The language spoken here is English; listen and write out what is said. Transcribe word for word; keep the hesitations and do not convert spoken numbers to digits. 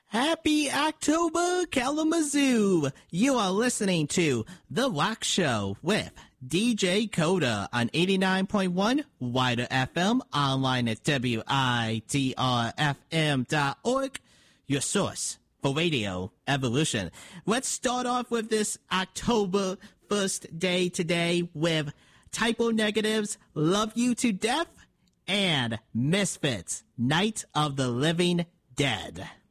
Happy October, Kalamazoo! You are listening to The Rock Show with D J Coda on eighty-nine point one Wider F M, online at W I T R F M dot org, your source for radio evolution. Let's start off with this October first day today with Typo Negatives, Love You to Death, and Misfits, Night of the Living Dead.